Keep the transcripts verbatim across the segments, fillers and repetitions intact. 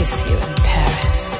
kiss you in Paris.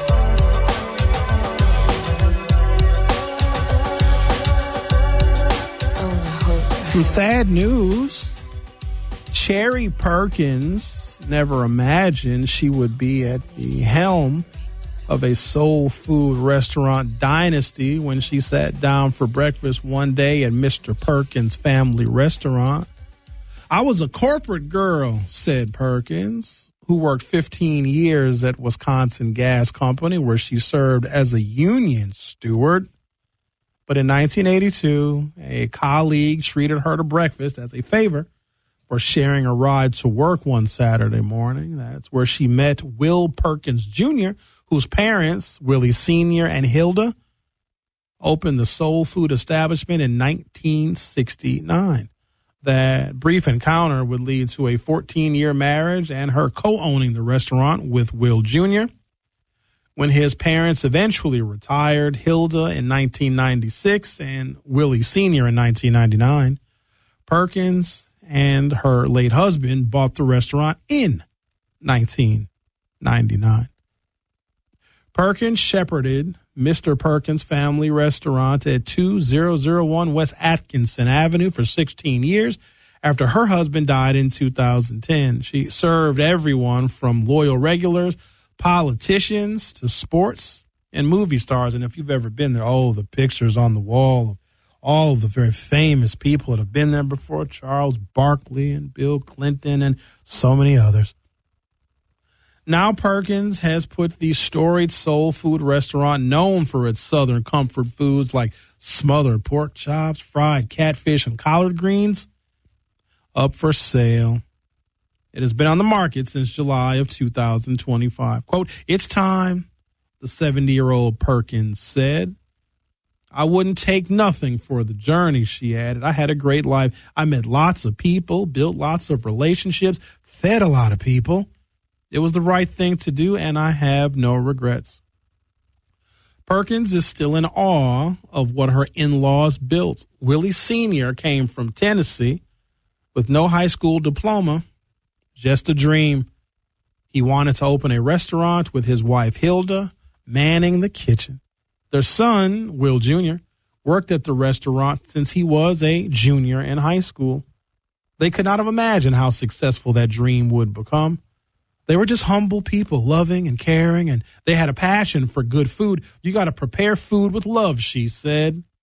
Oh, I hope. Some sad news. Cherry Perkins never imagined she would be at the helm of a soul food restaurant dynasty when she sat down for breakfast one day at Mister Perkins' family restaurant. I was a corporate girl, said Perkins, who worked fifteen years at Wisconsin Gas Company, where she served as a union steward. But in nineteen eighty-two, a colleague treated her to breakfast as a favor for sharing a ride to work one Saturday morning. That's where she met Will Perkins Junior, whose parents, Willie Senior and Hilda, opened the soul food establishment in nineteen sixty-nine. That brief encounter would lead to a fourteen-year marriage and her co-owning the restaurant with Will Junior When his parents eventually retired, Hilda in nineteen ninety-six and Willie Senior in nineteen ninety-nine, Perkins and her late husband bought the restaurant in nineteen ninety-nine. Perkins shepherded Mister Perkins' family restaurant at two thousand one West Atkinson Avenue for sixteen years after her husband died in two thousand ten. She served everyone from loyal regulars, politicians, to sports and movie stars. And if you've ever been there, oh, the pictures on the wall of all of the very famous people that have been there before, Charles Barkley and Bill Clinton and so many others. Now Perkins has put the storied soul food restaurant known for its southern comfort foods like smothered pork chops, fried catfish, and collard greens up for sale. It has been on the market since July of two thousand twenty-five. Quote, "It's time," the seventy-year-old Perkins said. "I wouldn't take nothing for the journey," she added. "I had a great life. I met lots of people, built lots of relationships, fed a lot of people. It was the right thing to do, and I have no regrets." Perkins is still in awe of what her in-laws built. Willie Senior came from Tennessee with no high school diploma, just a dream. He wanted to open a restaurant with his wife Hilda manning the kitchen. Their son, Will Junior, worked at the restaurant since he was a junior in high school. They could not have imagined how successful that dream would become. They were just humble people, loving and caring, and they had a passion for good food. You got to prepare food with love, she said.